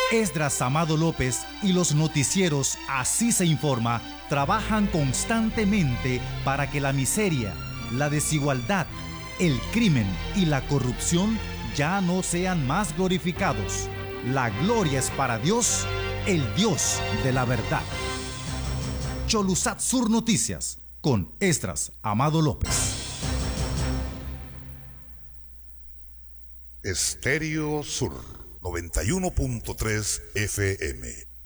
Esdras Amado López y los noticieros Así se informa trabajan constantemente para que la miseria, la desigualdad, el crimen y la corrupción ya no sean más glorificados. La gloria es para Dios, el Dios de la verdad. Cholusat Sur Noticias con Esdras Amado López. Estéreo Sur 91.3 FM.